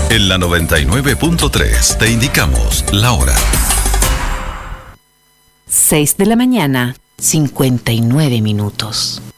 En la 99.3 te indicamos la hora. 6 de la mañana, 59 minutos.